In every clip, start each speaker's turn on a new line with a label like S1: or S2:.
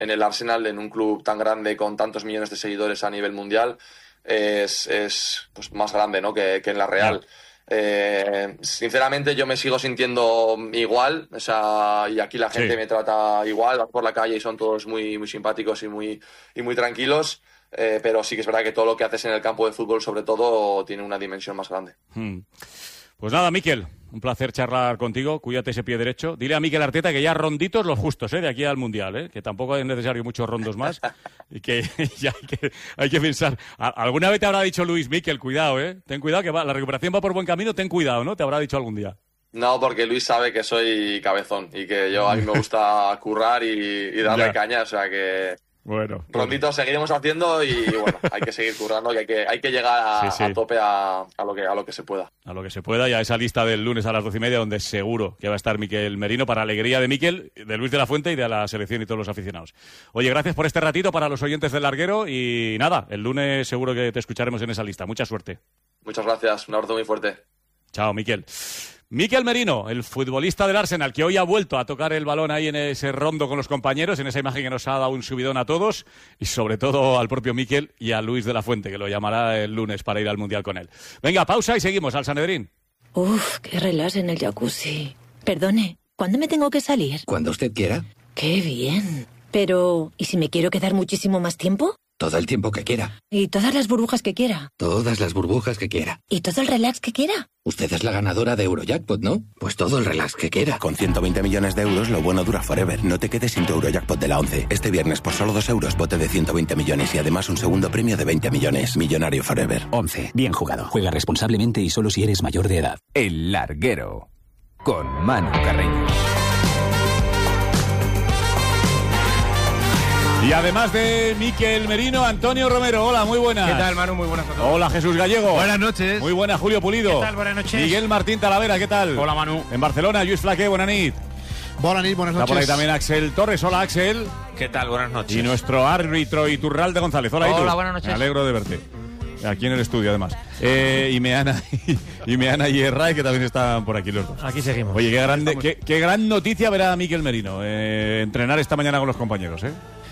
S1: el Arsenal, en un club tan grande con tantos millones de seguidores a nivel mundial, es pues más grande, ¿no? que en la Real. Sinceramente yo me sigo sintiendo igual, o sea, y aquí la gente me trata igual, vas por la calle y son todos muy, muy simpáticos y muy tranquilos, pero sí que es verdad que todo lo que haces en el campo de fútbol sobre todo tiene una dimensión más grande.
S2: Pues nada, Mikel, un placer charlar contigo, cuídate ese pie derecho. Dile a Mikel Arteta que ya ronditos los justos, de aquí al Mundial, que tampoco es necesario muchos rondos más y que ya hay que pensar. Alguna vez te habrá dicho Luis, Mikel, cuidado, ten cuidado que la recuperación va por buen camino, ten cuidado, ¿no? Te habrá dicho algún día.
S1: No, porque Luis sabe que soy cabezón y que a mí me gusta currar y darle caña, o sea que... Bueno, ronditos seguiremos haciendo y bueno, hay que seguir currando y hay que llegar a tope a lo que se pueda. A lo que se pueda y a esa lista del lunes a las 12:30 donde seguro que va a estar Mikel Merino para alegría de Mikel, de Luis de la Fuente y de la selección y todos los aficionados. Oye, gracias por este ratito para los oyentes del Larguero y nada, el lunes seguro que te escucharemos en esa lista. Mucha suerte. Muchas gracias, un abrazo muy fuerte. Chao, Mikel. Mikel Merino, el futbolista del Arsenal, que hoy ha vuelto a tocar el balón ahí en ese rondo con los compañeros, en esa imagen que nos ha dado un subidón a todos, y sobre todo al propio Mikel y a Luis de la Fuente, que lo llamará el lunes para ir al Mundial con él. Venga, pausa y seguimos al Sanedrín.
S3: Uf, qué relax en el jacuzzi. Perdone, ¿cuándo me tengo que salir?
S4: Cuando usted quiera.
S3: Qué bien. Pero, ¿y si me quiero quedar muchísimo más tiempo?
S4: Todo el tiempo que quiera.
S3: ¿Y todas las burbujas que quiera?
S4: Todas las burbujas que quiera.
S3: ¿Y todo el relax que quiera?
S4: Usted es la ganadora de Eurojackpot, ¿no? Pues todo el relax que quiera.
S5: Con 120 millones de euros, lo bueno dura forever. No te quedes sin tu Eurojackpot de la 11. Este viernes, por solo 2 euros, bote de 120 millones y además un segundo premio de 20 millones. Millonario forever.
S6: 11. Bien jugado. Juega responsablemente y solo si eres mayor de edad.
S7: El Larguero. Con Manu Carreño.
S2: Y además de Mikel Merino, Antonio Romero. Hola, muy buenas.
S8: ¿Qué tal, Manu? Muy buenas a todos.
S2: Hola, Jesús Gallego.
S8: Buenas noches.
S2: Muy buenas, Julio Pulido.
S8: ¿Qué tal? Buenas noches.
S2: Miguel Martín Talavera, ¿qué tal?
S9: Hola, Manu.
S2: En Barcelona, Lluís Flaqué, buenas noches.
S8: Buenas noches.
S2: Está por ahí también Axel Torres. Hola, Axel.
S9: ¿Qué tal? Buenas noches.
S2: Y nuestro árbitro Iturralde González. Hola, Itur.
S9: Hola, buenas noches.
S2: Me alegro de verte. Aquí en el estudio, además. Y Meana y Erray, que también están por aquí los dos.
S10: Aquí seguimos.
S2: Oye, qué gran noticia verá a Mikel Merino. Entrenar esta mañana con los compañeros,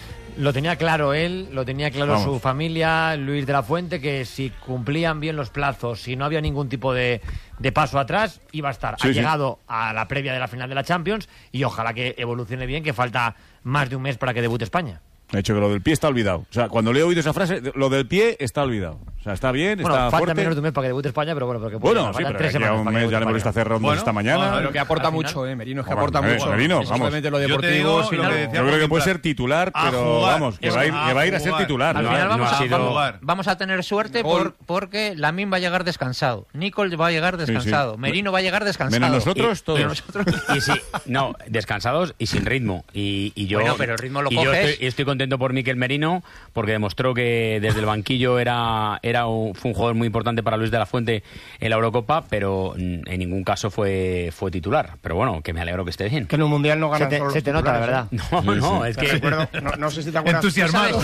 S10: Lo tenía claro él, lo tenía claro su familia, Luis de la Fuente, que si cumplían bien los plazos, si no había ningún tipo de paso atrás, iba a estar. Ha llegado a la previa de la final de la Champions y ojalá que evolucione bien, que falta más de un mes para que debute España.
S2: De hecho, que lo del pie está olvidado. O sea, cuando le he oído esa frase, lo del pie está olvidado. O sea, está bien, está fuerte.
S10: Falta menos de un mes para que debute España, pero bueno, porque
S2: bueno, sí, pero 3 semanas. Un mes ya le hemos visto hacer rondas esta mañana.
S8: Pero que aporta mucho, Merino, es que aporta mucho.
S2: Merino, vamos.
S8: Simplemente lo deportivo.
S2: Yo creo que puede ser titular, pero vamos, que va a ir a ser titular.
S11: Al final vamos a tener suerte porque Lamine va a llegar descansado. Nicol va a llegar descansado. Merino va a llegar descansado.
S2: Menos nosotros, todos.
S9: Y sí, no, descansados y sin ritmo. Y yo,
S11: bueno, pero el ritmo lo
S9: coges. Yo estoy contento por Mikel Merino porque demostró que desde el banquillo fue un jugador muy importante para Luis de la Fuente en la Eurocopa, pero en ningún caso fue titular. Pero bueno, que me alegro que esté bien.
S8: Que en un mundial no ganan
S10: se te nota, la verdad.
S9: No, es que
S8: no sé si te acuerdas.
S11: Entusiasmado.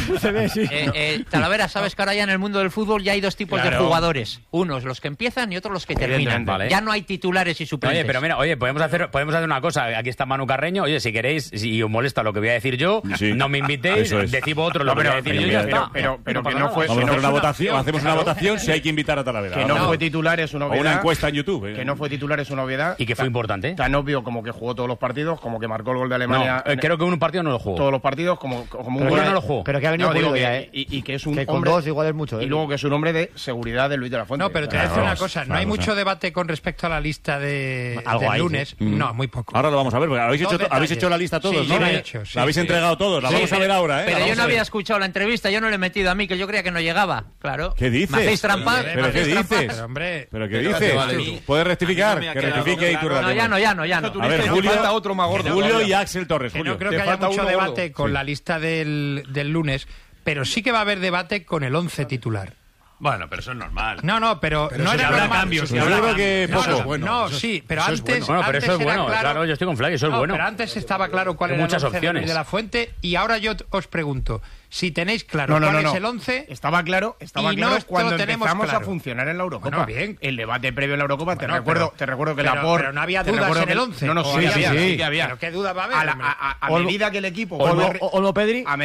S11: Talavera, sabes que ahora ya en el mundo del fútbol ya hay dos tipos de jugadores. Unos los que empiezan y otros los que terminan. Vale. Ya no hay titulares y suplentes.
S9: Oye, pero mira, podemos hacer una cosa. Aquí está Manu Carreño. Oye, si queréis, si os molesta lo que voy a decir yo, no me invitéis, decid otro lo que voy a decir yo y ya está.
S8: Pero que no fue.
S2: Vamos a hacer una votación. Hacemos una votación si hay que invitar a Talavera.
S8: Que no fue titular es una obviedad.
S2: O una encuesta en YouTube.
S8: Que no fue titular es una obviedad.
S9: Y que fue importante.
S8: Tan obvio como que jugó todos los partidos, como que marcó el gol de Alemania.
S9: Creo que un partido no lo jugó.
S8: Todos los partidos, como un
S9: gol no lo jugó.
S10: Pero que ha venido Pulido ya,
S8: y que es un
S10: que
S8: hombre.
S10: Con dos igual es mucho.
S8: Y luego que es un hombre de seguridad de Luis de la Fuente.
S12: No, pero te voy a decir una cosa. No hay mucho debate con respecto a la lista del lunes. No, muy poco.
S2: Ahora lo vamos a ver, porque habéis hecho la lista todos, ¿no? La habéis entregado todos. La vamos a ver ahora,
S11: Pero yo no había escuchado la entrevista, yo no le he metido a mí, que yo creía que no llegaba. Claro.
S2: ¿Qué dices?
S11: ¿Me hacéis trampas?
S2: ¿Pero qué dices? ¿Pero qué dices? ¿Puedes rectificar? Que rectifique y tu
S11: No, ya no.
S2: A ver, Julio y Axel Torres.
S12: Que no creo que haya mucho debate con la lista del lunes, pero sí que va a haber debate con el 11 titular.
S13: Bueno, pero eso es normal.
S12: No, pero no era
S13: habrá
S12: normal.
S13: cambios.
S2: Yo creo que poco.
S12: No, sí, pero
S9: eso
S12: antes...
S9: Es bueno, pero eso es bueno. Claro, yo estoy con Fly, eso es bueno.
S12: Pero antes estaba claro cuál era
S9: muchas
S12: el 11
S9: opciones
S12: de la Fuente, y ahora yo os pregunto, si tenéis claro cuál es el 11...
S8: Estaba claro cuando empezamos a funcionar en la Eurocopa.
S12: Bueno, bien.
S8: El debate previo a la Eurocopa, te recuerdo que
S12: pero no había dudas en el 11.
S8: No, sí había.
S12: ¿Pero qué duda va a haber?
S8: A medida que el equipo...
S10: Olmo Pedri...